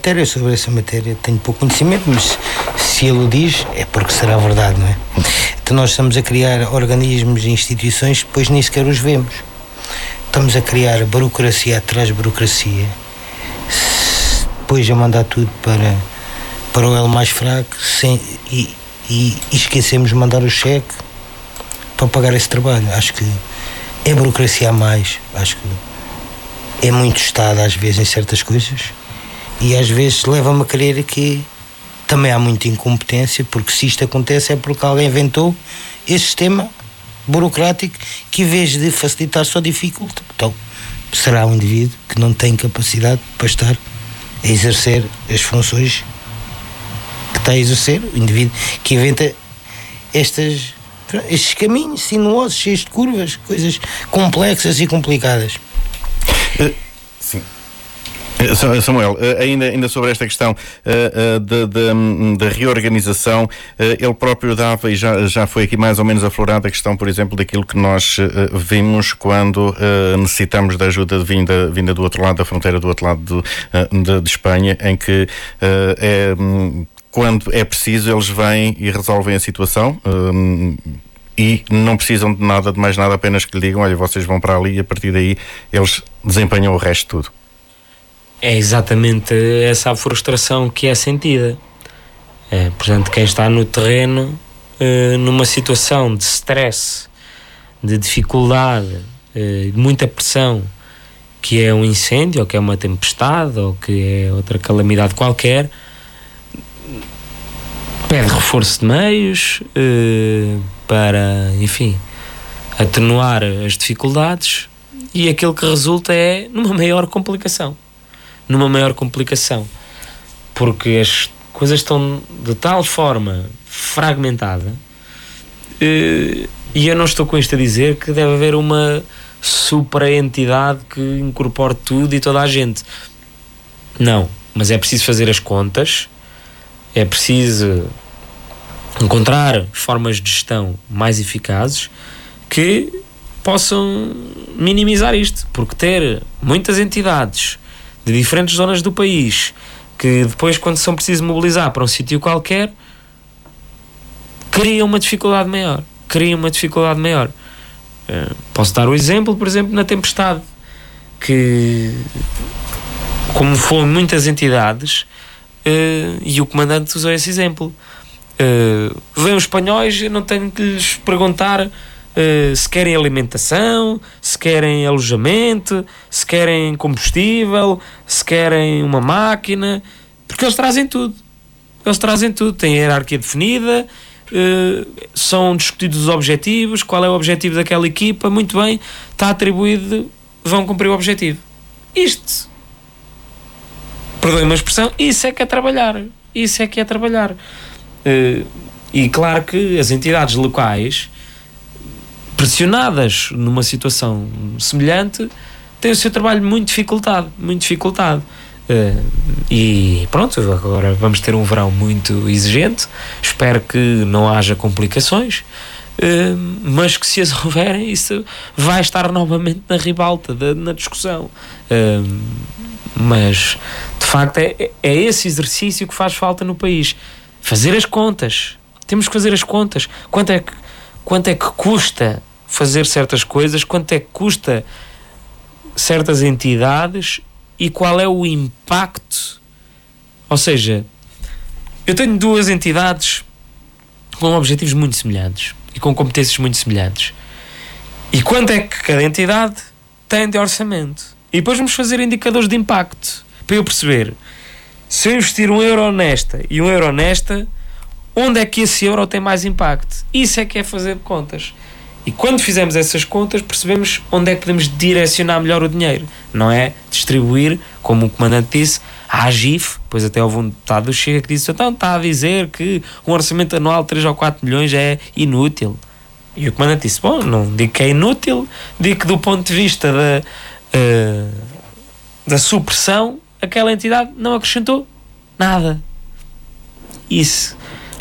matéria, sobre essa matéria tenho pouco conhecimento, mas se ele o diz é porque será verdade, não é? Então nós estamos a criar organismos e instituições que depois nem sequer os vemos. Estamos a criar burocracia atrás de burocracia, depois a mandar tudo para o elo mais fraco e esquecemos de mandar o cheque para pagar esse trabalho. Acho que é burocracia a mais, acho que é muito Estado às vezes em certas coisas e às vezes leva-me a crer que também há muita incompetência, porque se isto acontece é porque alguém inventou esse sistema burocrático que em vez de facilitar só dificulta. Então será um indivíduo que não tem capacidade para estar a exercer as funções que está a exercer, o indivíduo que inventa estes caminhos sinuosos, cheios de curvas, coisas complexas e complicadas. Sim. Samuel, ainda sobre esta questão da reorganização, ele próprio dava, e já foi aqui mais ou menos aflorada a questão, por exemplo, daquilo que nós vimos quando necessitamos da ajuda vinda do outro lado da fronteira, do outro lado de Espanha, em que quando é preciso eles vêm e resolvem a situação e não precisam de nada, de mais nada, apenas que lhe digam, olha, vocês vão para ali, e a partir daí eles desempenham o resto de tudo. É exatamente essa a frustração que é sentida. Portanto, quem está no terreno, numa situação de stress, de dificuldade, de muita pressão, que é um incêndio, ou que é uma tempestade, ou que é outra calamidade qualquer, pede reforço de meios para, enfim, atenuar as dificuldades, e aquilo que resulta é numa maior complicação, porque as coisas estão de tal forma fragmentada, e eu não estou com isto a dizer que deve haver uma supra-entidade que incorpore tudo e toda a gente. Não, mas é preciso fazer as contas, é preciso encontrar formas de gestão mais eficazes que possam minimizar isto, porque ter muitas entidades de diferentes zonas do país que depois, quando são preciso mobilizar para um sítio qualquer, cria uma dificuldade maior. Posso dar o exemplo, por exemplo, na tempestade, que como foram muitas entidades, e o comandante usou esse exemplo, vêm os espanhóis, eu não tenho que lhes perguntar se querem alimentação, se querem alojamento, se querem combustível, se querem uma máquina, porque eles trazem tudo, têm a hierarquia definida, são discutidos os objetivos, qual é o objetivo daquela equipa, muito bem, está atribuído, vão cumprir o objetivo. Isto, perdoem uma expressão, isso é que é trabalhar. E claro que as entidades locais, pressionadas numa situação semelhante, têm o seu trabalho muito dificultado. E pronto, agora vamos ter um verão muito exigente, espero que não haja complicações, mas que, se as houverem, isso vai estar novamente na ribalta, na discussão. Mas de facto é esse exercício que faz falta no país, fazer as contas. Temos que fazer as contas. Quanto é que custa fazer certas coisas, quanto é que custa certas entidades e qual é o impacto. Ou seja, eu tenho duas entidades com objetivos muito semelhantes e com competências muito semelhantes. E quanto é que cada entidade tem de orçamento? E depois vamos fazer indicadores de impacto para eu perceber, se eu investir €1 nesta e €1 nesta, onde é que esse euro tem mais impacto? Isso é que é fazer contas. E quando fizermos essas contas, percebemos onde é que podemos direcionar melhor o dinheiro. Não é distribuir, como o comandante disse, à AGIF, pois até houve um deputado do Chega que disse, então está a dizer que um orçamento anual de 3 ou 4 milhões é inútil. E o comandante disse, bom, não digo que é inútil, digo que do ponto de vista da supressão, aquela entidade não acrescentou nada. Isso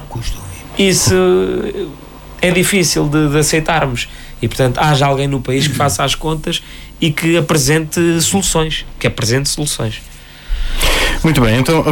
é difícil de aceitarmos, e portanto haja alguém no país que faça as contas e que apresente soluções. Muito bem, então